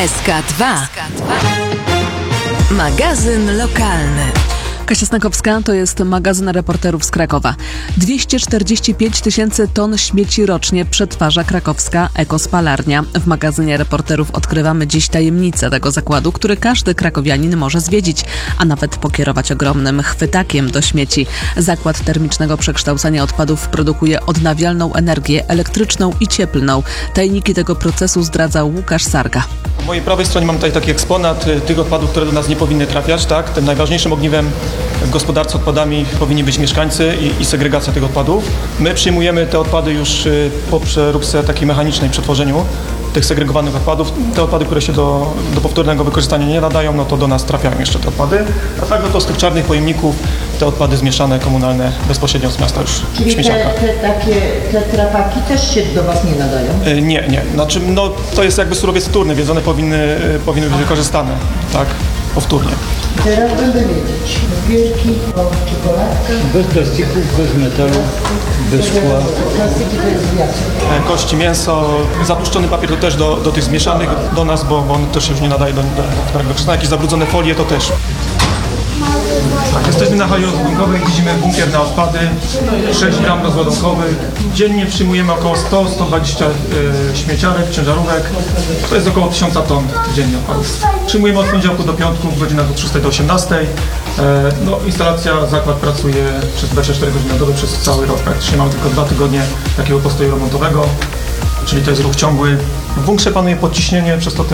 SK2. Magazyn lokalny. Kasia Snakowska, to jest magazyn reporterów z Krakowa. 245 000 ton śmieci rocznie przetwarza krakowska ekospalarnia. W magazynie reporterów odkrywamy dziś tajemnicę tego zakładu, który każdy krakowianin może zwiedzić, a nawet pokierować ogromnym chwytakiem do śmieci. Zakład termicznego przekształcania odpadów produkuje odnawialną energię elektryczną i cieplną. Tajniki tego procesu zdradza Łukasz Sarga. Po mojej prawej stronie mam tutaj taki eksponat tych odpadów, które do nas nie powinny trafiać. Tak? Tym najważniejszym ogniwem w gospodarce odpadami powinni być mieszkańcy i segregacja tych odpadów. My przyjmujemy te odpady już po przeróbce takiej mechanicznej, przetworzeniu tych segregowanych odpadów. Te odpady, które się do powtórnego wykorzystania nie nadają, no to do nas trafiają jeszcze te odpady. A tak to z tych czarnych pojemników te odpady zmieszane, komunalne bezpośrednio z miasta już w śmieciarkach. Te trapaki też się do Was nie nadają? Nie. Znaczy, no, to jest jakby surowiec wtórny, więc one powinny być wykorzystane, tak, powtórnie. Teraz będę wiedzieć. Wielki czekoladka. Bez plastików, bez metalu, bez szkła. Plastiki to jest wiatr. Kości, mięso, zapuszczony papier to też do tych zmieszanych do nas, bo on też się już nie nadaje do wykorzystania. Jakieś zabrudzone folie to też. Tak, jesteśmy na hali rozładunkowej, widzimy bunkier na odpady, 6 gram rozładunkowych. Dziennie przyjmujemy około 100-120 śmieciarek, ciężarówek. To jest około 1000 ton dziennie odpadów. Przyjmujemy od poniedziałku do piątku, w godzinach od 6 do 18. No, instalacja, zakład pracuje przez 24 godziny na dobę przez cały rok. Praktycznie mamy tylko 2 tygodnie takiego postoju remontowego, czyli to jest ruch ciągły. W bunkrze panuje podciśnienie, przez to te